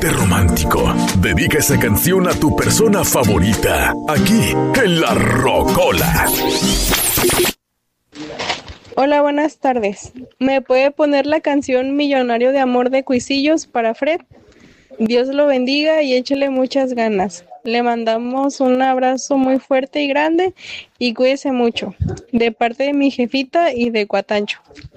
Ponte romántico. Dedica esa canción a tu persona favorita. Aquí, en La Rocola. Hola, buenas tardes. ¿Me puede poner la canción Millonario de Amor de Cuisillos para Fred? Dios lo bendiga y échele muchas ganas. Le mandamos un abrazo muy fuerte y grande y cuídese mucho. De parte de mi jefita y de Cuatancho.